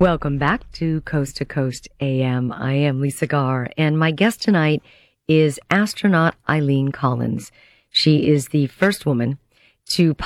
Welcome back to Coast AM. I am Lisa Garr, and my guest tonight is astronaut Eileen Collins. She is the first woman to